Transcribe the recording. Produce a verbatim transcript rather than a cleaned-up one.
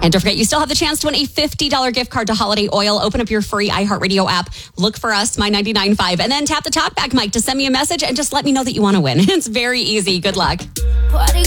And don't forget, you still have the chance to win a fifty dollars gift card to Holiday Oil. Open up your free iHeartRadio app. Look for us, My ninety-nine point five, and then tap the talkback mic to send me a message and just let me know that you want to win. It's very easy. Good luck.